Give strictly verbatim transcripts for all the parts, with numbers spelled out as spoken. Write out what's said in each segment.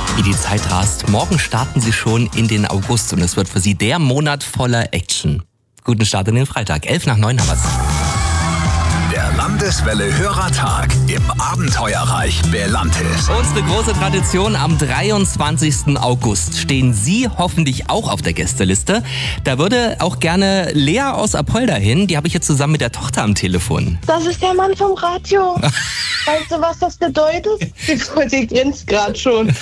Wie die Zeit rast. Morgen starten Sie schon in den August und es wird für Sie der Monat voller Action. Guten Start in den Freitag. elf nach neun haben wir's. Der Landeswelle Hörertag im Abenteuerreich Belantis. Unsere große Tradition: am dreiundzwanzigsten August stehen Sie hoffentlich auch auf der Gästeliste. Da würde auch gerne Lea aus Apolda hin. Die habe ich jetzt zusammen mit der Tochter am Telefon. Das ist der Mann vom Radio. Weißt du, was das bedeutet? Die, die grinst gerade schon.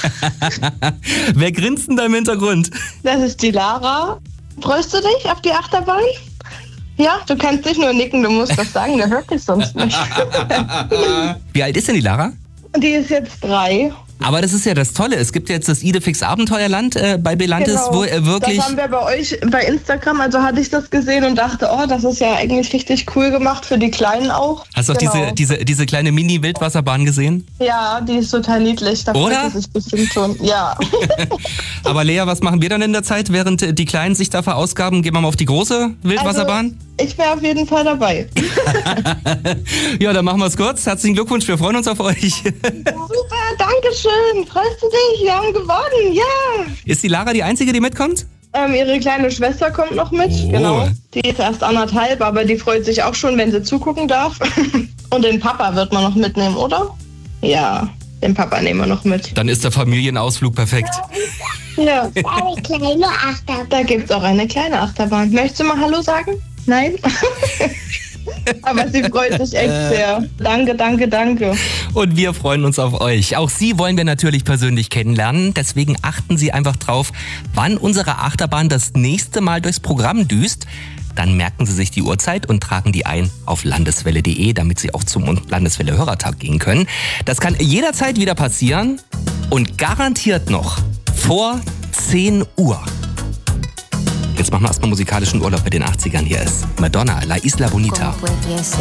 Wer grinst denn da im Hintergrund? Das ist die Lara. Freust du dich auf die Achterbahn? Ja, du kannst nicht nur nicken, du musst das sagen, der hört dich sonst nicht. Wie alt ist denn die Lara? Die ist jetzt drei. Aber das ist ja das Tolle. Es gibt jetzt das Idefix Abenteuerland äh, bei Belantis, Genau. wo er wirklich... Das haben wir bei euch bei Instagram, also hatte ich das gesehen und dachte, oh, das ist ja eigentlich richtig cool gemacht für die Kleinen auch. Hast du auch Genau. diese, diese, diese kleine Mini-Wildwasserbahn gesehen? Ja, die ist total niedlich. Da Oder? freut sie sich bestimmt schon. Ja. Aber Lea, was machen wir dann in der Zeit, während die Kleinen sich da verausgaben? Gehen wir mal auf die große Wildwasserbahn? Also, ich wäre auf jeden Fall dabei. Ja, dann machen wir es kurz. Herzlichen Glückwunsch, wir freuen uns auf euch. Super, danke schön. Freust du dich? Wir haben gewonnen, ja. Ist die Lara die Einzige, die mitkommt? Ähm, ihre kleine Schwester kommt noch mit, Oh. genau. Die ist erst anderthalb, aber die freut sich auch schon, wenn sie zugucken darf. Und den Papa wird man noch mitnehmen, oder? Ja, den Papa nehmen wir noch mit. Dann ist der Familienausflug perfekt. Ja, Eine kleine Achterbahn. da gibt's auch eine kleine Achterbahn. Möchtest du mal Hallo sagen? Nein? Aber sie freut sich echt sehr. Danke, danke, danke. Und wir freuen uns auf euch. Auch Sie wollen wir natürlich persönlich kennenlernen. Deswegen achten Sie einfach drauf, wann unsere Achterbahn das nächste Mal durchs Programm düst. Dann merken Sie sich die Uhrzeit und tragen die ein auf landeswelle punkt de, damit Sie auch zum Landeswelle Hörertag gehen können. Das kann jederzeit wieder passieren und garantiert noch vor zehn Uhr. Jetzt machen wir erstmal musikalischen Urlaub mit den achtzigern. Hier ist Madonna, La Isla Bonita.